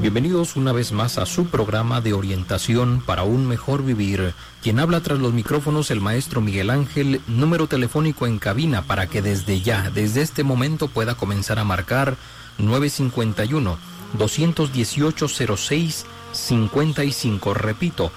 Bienvenidos una vez más a su programa de orientación para un mejor vivir. Quien habla tras los micrófonos, el maestro Miguel Ángel. Número telefónico en cabina para que desde este momento pueda comenzar a marcar 951-218-0655. Repito,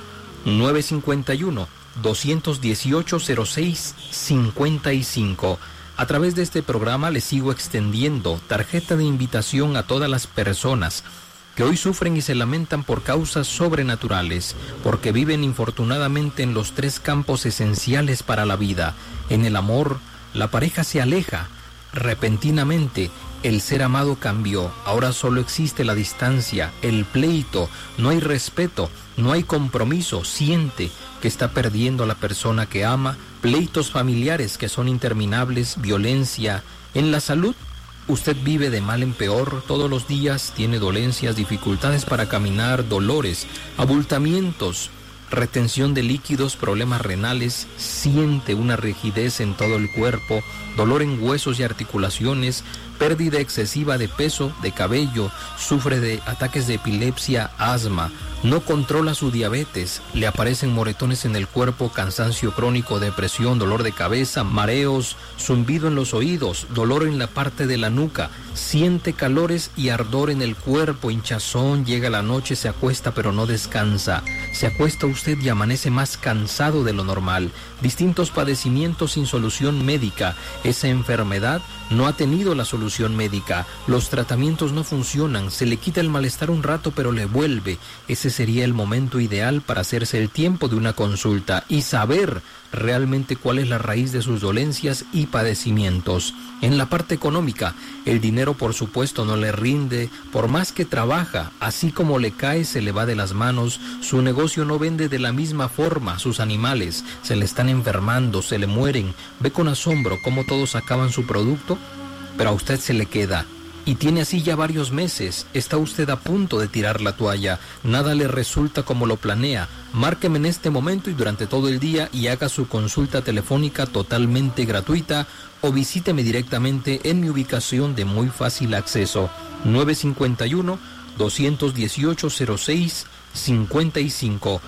951-218-0655. A través de este programa les sigo extendiendo tarjeta de invitación a todas las personas que hoy sufren y se lamentan por causas sobrenaturales, porque viven infortunadamente en los tres campos esenciales para la vida. En el amor, la pareja se aleja. Repentinamente, el ser amado cambió. Ahora solo existe la distancia, el pleito, no hay respeto, no hay compromiso. Siente que está perdiendo a la persona que ama, pleitos familiares que son interminables, violencia. En la salud, usted vive de mal en peor todos los días, tiene dolencias, dificultades para caminar, dolores, abultamientos, retención de líquidos, problemas renales, siente una rigidez en todo el cuerpo, dolor en huesos y articulaciones, pérdida excesiva de peso, de cabello, sufre de ataques de epilepsia, asma, no controla su diabetes, le aparecen moretones en el cuerpo, cansancio crónico, depresión, dolor de cabeza, mareos, zumbido en los oídos, dolor en la parte de la nuca, siente calores y ardor en el cuerpo, hinchazón, llega la noche, se acuesta pero no descansa, se acuesta usted y amanece más cansado de lo normal, distintos padecimientos sin solución médica, esa enfermedad no ha tenido la solución médica, los tratamientos no funcionan, se le quita el malestar un rato pero le vuelve. Ese sería el momento ideal para hacerse el tiempo de una consulta y saber realmente cuál es la raíz de sus dolencias y padecimientos. En la parte económica, el dinero por supuesto no le rinde, por más que trabaja, así como le cae se le va de las manos, su negocio no vende de la misma forma, sus animales se le están enfermando, se le mueren, ve con asombro cómo todos acaban su producto, pero a usted se le queda. Y tiene así ya varios meses, está usted a punto de tirar la toalla, nada le resulta como lo planea. Márqueme en este momento y durante todo el día y haga su consulta telefónica totalmente gratuita o visíteme directamente en mi ubicación de muy fácil acceso, 951-218-0655,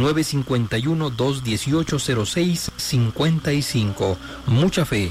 951-218-0655. Mucha fe.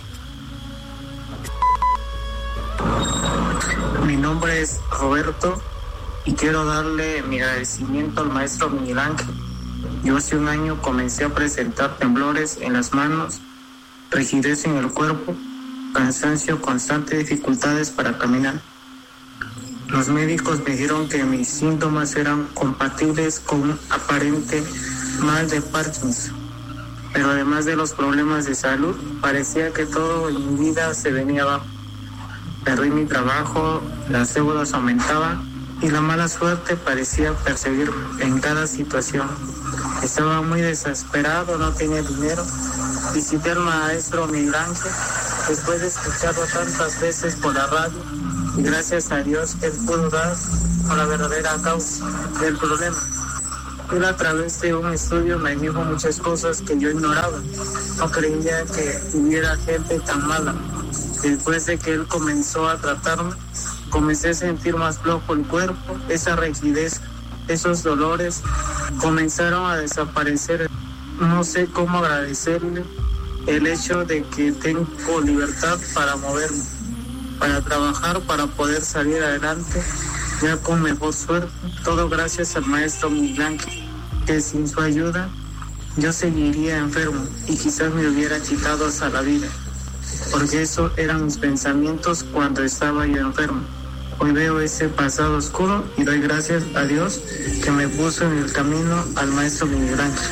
Mi nombre es Roberto y quiero darle mi agradecimiento al maestro Miguel Ángel. Yo hace un año comencé a presentar temblores en las manos, rigidez en el cuerpo, cansancio constante, dificultades para caminar. Los médicos me dijeron que mis síntomas eran compatibles con un aparente mal de Parkinson. Pero además de los problemas de salud, parecía que todo en mi vida se venía abajo. Perdí mi trabajo, las deudas aumentaban y la mala suerte parecía perseguirme en cada situación. Estaba muy desesperado, no tenía dinero. Visité al maestro Miguel Ángel después de escucharlo tantas veces por la radio y gracias a Dios él pudo dar a la verdadera causa del problema. Él a través de un estudio me dijo muchas cosas que yo ignoraba. No creía que hubiera gente tan mala. Después de que él comenzó a tratarme, comencé a sentir más flojo el cuerpo, esa rigidez, esos dolores comenzaron a desaparecer. No sé cómo agradecerle el hecho de que tengo libertad para moverme, para trabajar, para poder salir adelante, ya con mejor suerte. Todo gracias al maestro Miguel Ángel, que sin su ayuda yo seguiría enfermo y quizás me hubiera quitado hasta la vida, porque esos eran mis pensamientos cuando estaba yo enfermo. Hoy veo ese pasado oscuro y doy gracias a Dios que me puso en el camino al maestro Miguel Ángel.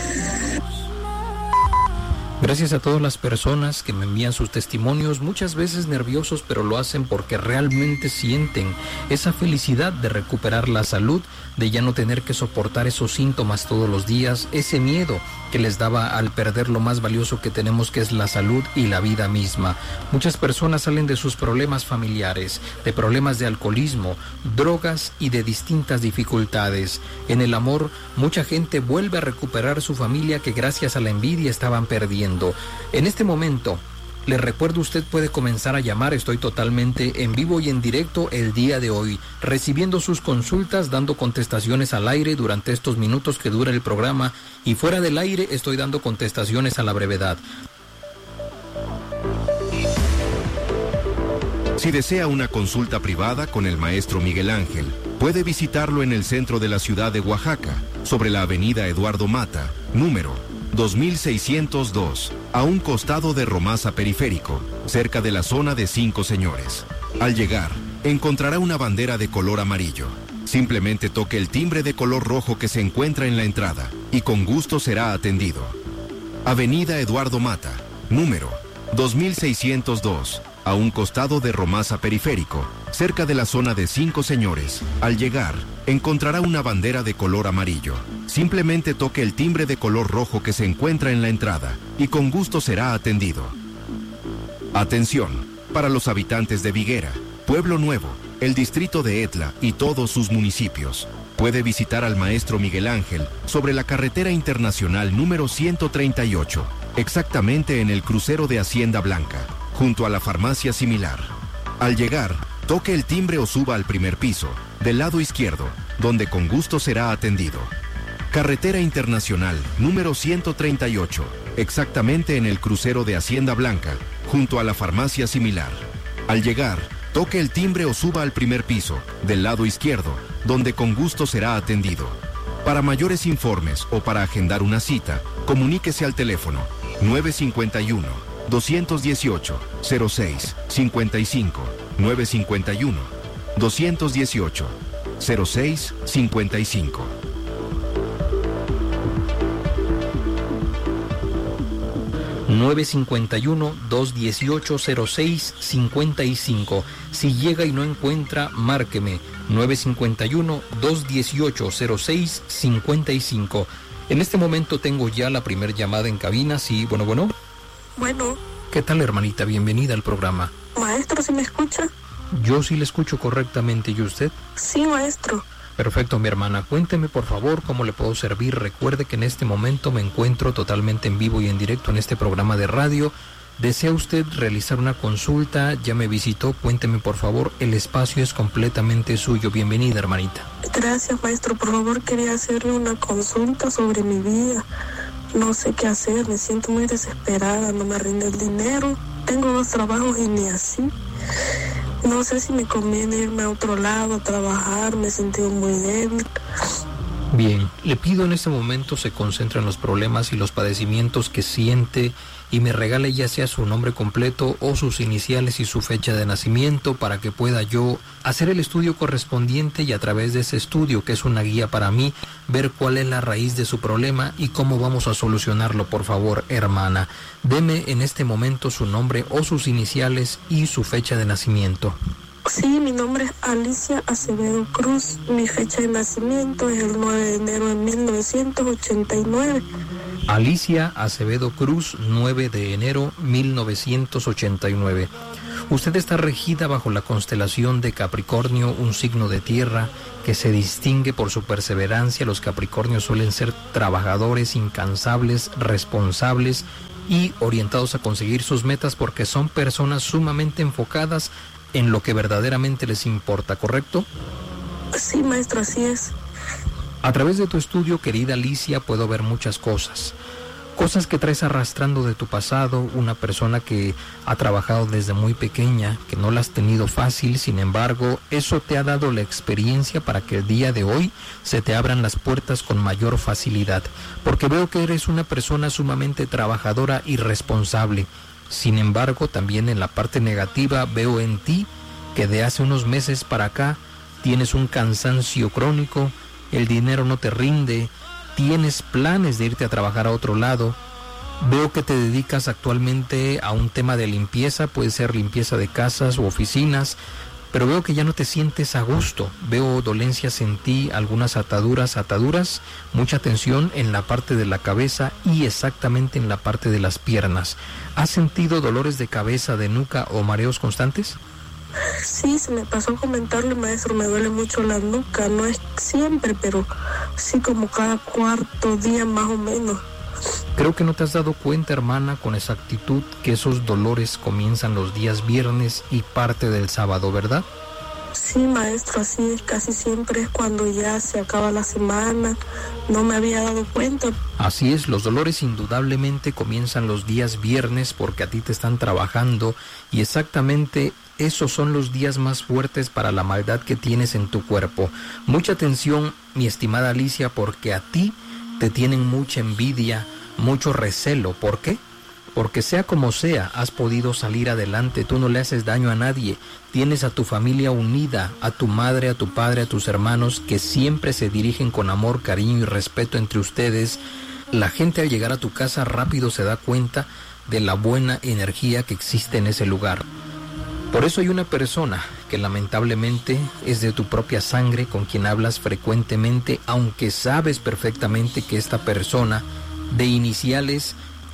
Gracias a todas las personas que me envían sus testimonios, muchas veces nerviosos, pero lo hacen porque realmente sienten esa felicidad de recuperar la salud, de ya no tener que soportar esos síntomas todos los días, ese miedo que les daba al perder lo más valioso que tenemos, que es la salud y la vida misma. Muchas personas salen de sus problemas familiares, de problemas de alcoholismo, drogas y de distintas dificultades. En el amor, mucha gente vuelve a recuperar su familia que gracias a la envidia estaban perdiendo. En este momento, Les recuerdo, usted puede comenzar a llamar, estoy totalmente en vivo y en directo el día de hoy, recibiendo sus consultas, dando contestaciones al aire durante estos minutos que dura el programa, y fuera del aire estoy dando contestaciones a la brevedad. Si desea una consulta privada con el maestro Miguel Ángel, puede visitarlo en el centro de la ciudad de Oaxaca, sobre la avenida Eduardo Mata, número 2602, a un costado de Romasa Periférico, cerca de la zona de Cinco Señores. Al llegar, encontrará una bandera de color amarillo. Simplemente toque el timbre de color rojo que se encuentra en la entrada y con gusto será atendido. Avenida Eduardo Mata, número 2602, a un costado de Romasa Periférico, cerca de la zona de Cinco Señores. Al llegar, encontrará una bandera de color amarillo. Simplemente toque el timbre de color rojo que se encuentra en la entrada y con gusto será atendido. Atención, para los habitantes de Viguera, Pueblo Nuevo, el distrito de Etla y todos sus municipios. Puede visitar al maestro Miguel Ángel sobre la carretera internacional número 138, exactamente en el crucero de Hacienda Blanca, junto a la farmacia Similar. Al llegar, toque el timbre o suba al primer piso, del lado izquierdo, donde con gusto será atendido. Carretera Internacional número 138, exactamente en el crucero de Hacienda Blanca, junto a la farmacia Similar. Al llegar, toque el timbre o suba al primer piso, del lado izquierdo, donde con gusto será atendido. Para mayores informes o para agendar una cita, comuníquese al teléfono 951-218-06-55, 951-218-06-55. ...951-218-06-55. Si llega y no encuentra, márqueme 951-218-06-55. En este momento tengo ya la primera llamada en cabina. Sí, bueno. Bueno. ¿Qué tal, hermanita? Bienvenida al programa. Maestro, ¿sí me escucha? Yo sí le escucho correctamente. ¿Y usted? Sí, maestro. Perfecto, mi hermana. Cuénteme, por favor, cómo le puedo servir. Recuerde que en este momento me encuentro totalmente en vivo y en directo en este programa de radio. ¿Desea usted realizar una consulta? Ya me visitó. Cuénteme, por favor. El espacio es completamente suyo. Bienvenida, hermanita. Gracias, maestro. Por favor, quería hacerle una consulta sobre mi vida. No sé qué hacer. Me siento muy desesperada. No me rinde el dinero. Tengo 2 trabajos y ni así. No sé si me conviene irme a otro lado a trabajar, me he sentido muy débil. Bien, le pido en este momento se concentre en los problemas y los padecimientos que siente y me regale ya sea su nombre completo o sus iniciales y su fecha de nacimiento para que pueda yo hacer el estudio correspondiente y a través de ese estudio, que es una guía para mí, ver cuál es la raíz de su problema y cómo vamos a solucionarlo. Por favor, hermana, deme en este momento su nombre o sus iniciales y su fecha de nacimiento. Sí, mi nombre es Alicia Acevedo Cruz. Mi fecha de nacimiento es el 9 de enero de 1989. Alicia Acevedo Cruz, 9 de enero 1989. Usted está regida bajo la constelación de Capricornio, un signo de tierra que se distingue por su perseverancia. Los Capricornios suelen ser trabajadores, incansables, responsables y orientados a conseguir sus metas porque son personas sumamente enfocadas en lo que verdaderamente les importa, ¿correcto? Sí, maestro, así es. A través de tu estudio, querida Alicia, puedo ver muchas cosas. Cosas que traes arrastrando de tu pasado, una persona que ha trabajado desde muy pequeña, que no la has tenido fácil, sin embargo, eso te ha dado la experiencia para que el día de hoy se te abran las puertas con mayor facilidad, porque veo que eres una persona sumamente trabajadora y responsable. Sin embargo, también en la parte negativa veo en ti que de hace unos meses para acá tienes un cansancio crónico, el dinero no te rinde, tienes planes de irte a trabajar a otro lado. Veo que te dedicas actualmente a un tema de limpieza, puede ser limpieza de casas u oficinas, pero veo que ya no te sientes a gusto. Veo dolencias en ti, algunas ataduras, mucha tensión en la parte de la cabeza y exactamente en la parte de las piernas. ¿Has sentido dolores de cabeza, de nuca o mareos constantes? Sí, se me pasó a comentarle, maestro, me duele mucho la nuca, no es siempre, pero sí como cada cuarto día más o menos. Creo que no te has dado cuenta, hermana, con exactitud que esos dolores comienzan los días viernes y parte del sábado, ¿verdad? Sí, maestro, así es, casi siempre es cuando ya se acaba la semana, no me había dado cuenta. Así es, los dolores indudablemente comienzan los días viernes porque a ti te están trabajando y exactamente esos son los días más fuertes para la maldad que tienes en tu cuerpo. Mucha atención, mi estimada Alicia, porque a ti te tienen mucha envidia, mucho recelo. ¿Por qué? Porque sea como sea, has podido salir adelante, tú no le haces daño a nadie, tienes a tu familia unida, a tu madre, a tu padre, a tus hermanos, que siempre se dirigen con amor, cariño y respeto entre ustedes. La gente al llegar a tu casa rápido se da cuenta de la buena energía que existe en ese lugar. Por eso hay una persona que lamentablemente es de tu propia sangre, con quien hablas frecuentemente, aunque sabes perfectamente que esta persona de iniciales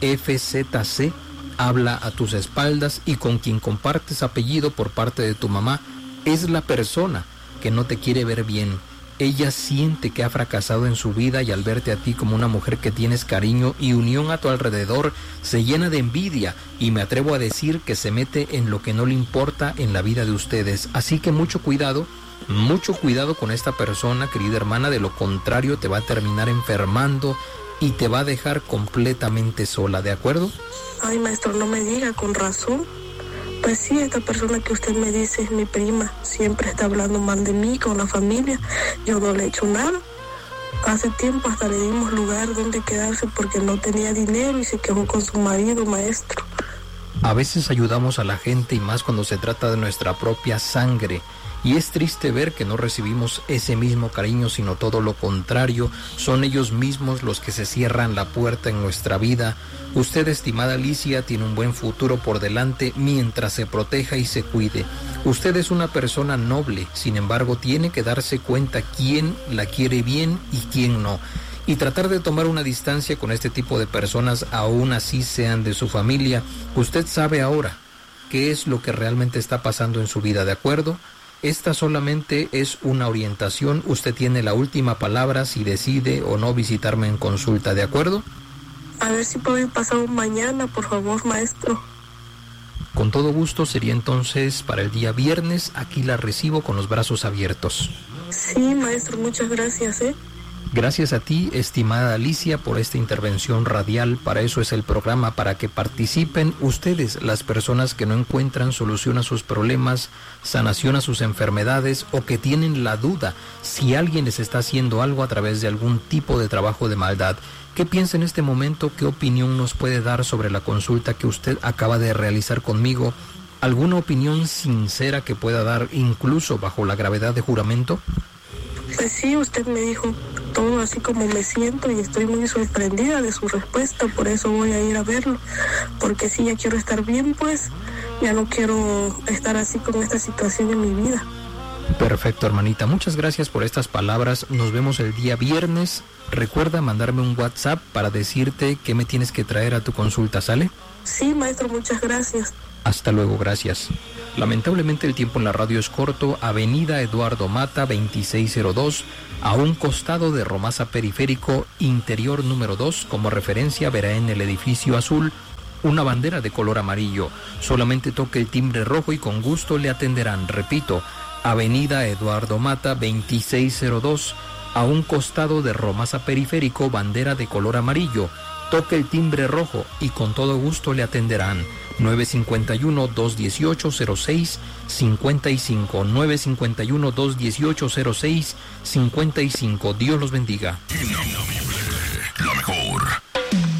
FZC habla a tus espaldas y con quien compartes apellido por parte de tu mamá, es la persona que no te quiere ver bien. Ella siente que ha fracasado en su vida y al verte a ti como una mujer que tienes cariño y unión a tu alrededor, se llena de envidia y me atrevo a decir que se mete en lo que no le importa en la vida de ustedes. Así que mucho cuidado con esta persona, querida hermana, de lo contrario te va a terminar enfermando y te va a dejar completamente sola, ¿de acuerdo? Ay, maestro, no me diga, con razón. Pues sí, esta persona que usted me dice es mi prima. Siempre está hablando mal de mí con la familia. Yo no le he hecho nada. Hace tiempo hasta le dimos lugar donde quedarse porque no tenía dinero y se quedó con su marido, maestro. A veces ayudamos a la gente y más cuando se trata de nuestra propia sangre. Y es triste ver que no recibimos ese mismo cariño, sino todo lo contrario. Son ellos mismos los que se cierran la puerta en nuestra vida. Usted, estimada Alicia, tiene un buen futuro por delante mientras se proteja y se cuide. Usted es una persona noble, sin embargo, tiene que darse cuenta quién la quiere bien y quién no. Y tratar de tomar una distancia con este tipo de personas, aún así sean de su familia. Usted sabe ahora qué es lo que realmente está pasando en su vida, ¿de acuerdo? Esta solamente es una orientación, usted tiene la última palabra si decide o no visitarme en consulta, ¿de acuerdo? A ver si puedo ir pasado mañana, por favor, maestro. Con todo gusto, sería entonces para el día viernes, aquí la recibo con los brazos abiertos. Sí, maestro, muchas gracias, Gracias a ti, estimada Alicia, por esta intervención radial. Para eso es el programa, para que participen ustedes, las personas que no encuentran solución a sus problemas, sanación a sus enfermedades o que tienen la duda si alguien les está haciendo algo a través de algún tipo de trabajo de maldad. ¿Qué piensa en este momento? ¿Qué opinión nos puede dar sobre la consulta que usted acaba de realizar conmigo? ¿Alguna opinión sincera que pueda dar incluso bajo la gravedad de juramento? Pues sí, usted me dijo todo así como me siento y estoy muy sorprendida de su respuesta, por eso voy a ir a verlo, porque sí, ya quiero estar bien, pues ya no quiero estar así con esta situación en mi vida. Perfecto, hermanita, muchas gracias por estas palabras. Nos vemos el día viernes. Recuerda mandarme un WhatsApp para decirte qué me tienes que traer a tu consulta, ¿sale? Sí, maestro, muchas gracias. Hasta luego, gracias. Lamentablemente el tiempo en la radio es corto. Avenida Eduardo Mata, 2602, a un costado de Romasa Periférico, interior número 2. Como referencia verá en el edificio azul una bandera de color amarillo. Solamente toque el timbre rojo y con gusto le atenderán. Repito, Avenida Eduardo Mata, 2602, a un costado de Romasa Periférico, bandera de color amarillo. Toque el timbre rojo y con todo gusto le atenderán. 951-218-0655, 951-218-0655. Dios los bendiga.